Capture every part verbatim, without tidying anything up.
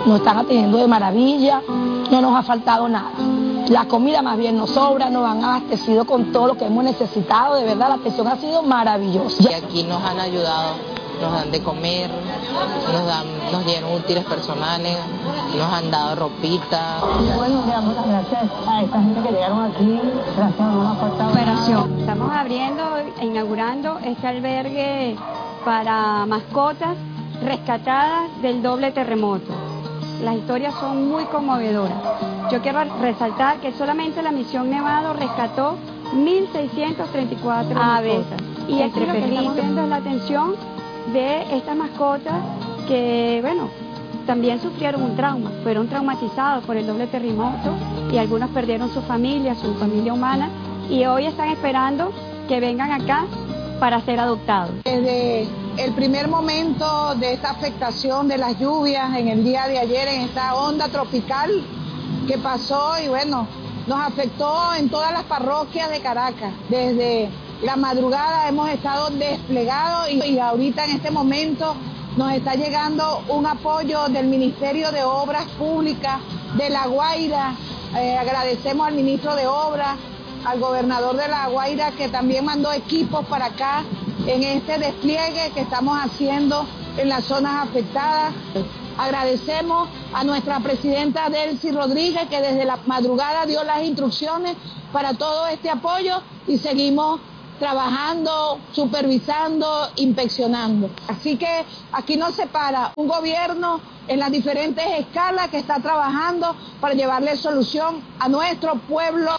nos están atendiendo de maravilla, no nos ha faltado nada. La comida más bien nos sobra, nos han abastecido con todo lo que hemos necesitado, de verdad la atención ha sido maravillosa. Y aquí nos han ayudado, nos dan de comer, nos dan, nos dieron útiles personales, nos han dado ropita. Bueno, le damos las gracias a esta gente que llegaron aquí, gracias a una falta operación. Estamos abriendo e inaugurando este albergue para mascotas rescatadas del doble terremoto. Las historias son muy conmovedoras. Yo quiero resaltar que solamente la Misión Nevado rescató mil seiscientas treinta y cuatro aves. Y aquí lo que estamos viendo es la atención de estas mascotas que, bueno, también sufrieron un trauma, fueron traumatizados por el doble terremoto y algunos perdieron su familia, su familia humana, y hoy están esperando que vengan acá para ser adoptados. Desde el primer momento de esta afectación de las lluvias en el día de ayer, en esta onda tropical que pasó y bueno, nos afectó en todas las parroquias de Caracas. Desde la madrugada hemos estado desplegados y, y ahorita en este momento nos está llegando un apoyo del Ministerio de Obras Públicas de La Guaira. Eh, agradecemos al ministro de Obras, al gobernador de La Guaira, que también mandó equipos para acá en este despliegue que estamos haciendo en las zonas afectadas. Agradecemos a nuestra presidenta Delcy Rodríguez, que desde la madrugada dio las instrucciones para todo este apoyo y seguimos trabajando, supervisando, inspeccionando. Así que aquí no se para un gobierno en las diferentes escalas que está trabajando para llevarle solución a nuestro pueblo.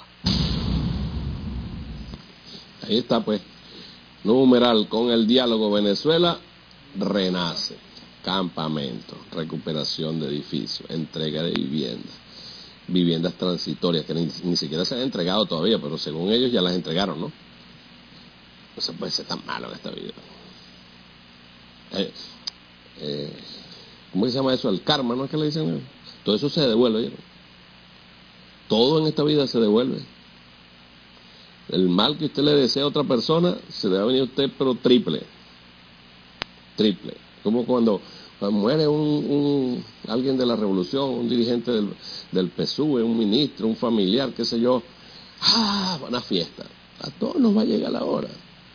Ahí está pues, numeral con el diálogo Venezuela renace, campamento, recuperación de edificios, entrega de viviendas, viviendas transitorias que ni, ni siquiera se han entregado todavía, pero según ellos ya las entregaron, ¿no? No se puede ser tan malo en esta vida. Eh, eh, ¿Cómo se llama eso? El karma, ¿no es que le dicen? Todo eso se devuelve, ¿no? Todo en esta vida se devuelve. El mal que usted le desea a otra persona, se le va a venir a usted, pero triple. Triple. Como cuando, cuando muere un, un alguien de la revolución, un dirigente del, del P S U V, un ministro, un familiar, qué sé yo. ¡Ah! Una fiesta. A todos nos va a llegar la hora.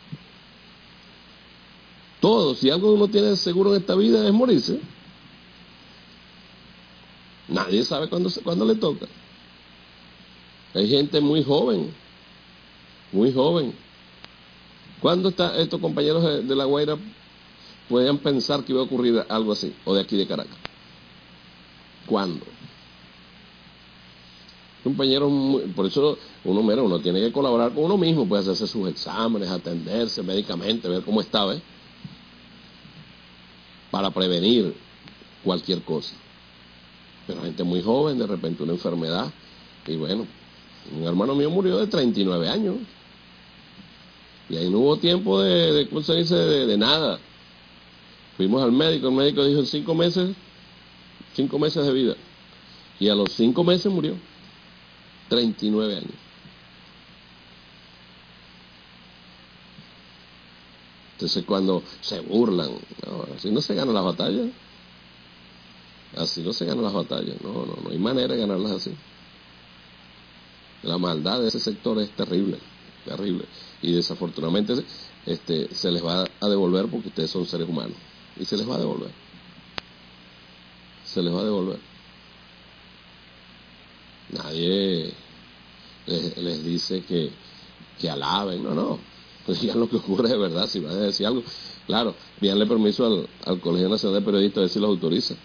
Todos. Si algo uno tiene seguro en esta vida es morirse. Nadie sabe cuándo, cuándo le toca. Hay gente muy joven. Muy joven. ¿Cuándo está, estos compañeros de, de La Guaira podían pensar que iba a ocurrir algo así? O de aquí de Caracas. ¿Cuándo? Compañeros, por eso uno, mira, uno tiene que colaborar con uno mismo, puede hacerse sus exámenes, atenderse médicamente, ver cómo está, ¿ves? Para prevenir cualquier cosa. Pero gente muy joven, de repente una enfermedad, y bueno, un hermano mío murió de treinta y nueve años. Y ahí no hubo tiempo de, de ¿cómo se dice? De, de nada. Fuimos al médico, el médico dijo cinco meses, cinco meses de vida. Y a los cinco meses murió. treinta y nueve años. Entonces cuando se burlan, no, así no se ganan las batallas. Así no se ganan las batallas. No, no, no hay manera de ganarlas así. La maldad de ese sector es terrible, terrible. Y desafortunadamente este, se les va a devolver porque ustedes son seres humanos. Y se les va a devolver. Se les va a devolver. Nadie les, les dice que, que alaben, no, no. Pues digan lo que ocurre de verdad. Si van a decir algo, claro, pídanle permiso al, al Colegio Nacional de Periodistas a ver si los autoriza.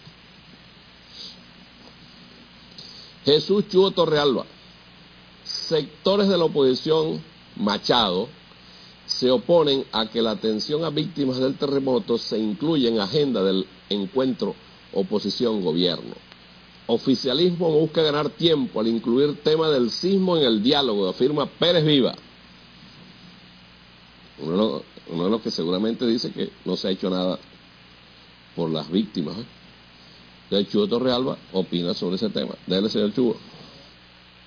Jesús Chuo Torrealba. Sectores de la oposición, Machado, se oponen a que la atención a víctimas del terremoto se incluya en agenda del encuentro oposición-gobierno. Oficialismo busca ganar tiempo al incluir tema del sismo en el diálogo, afirma Pérez Viva. Uno de, los, uno de los que seguramente dice que no se ha hecho nada por las víctimas. ¿eh? El Chuo Torrealba opina sobre ese tema. Dele, señor Chuo.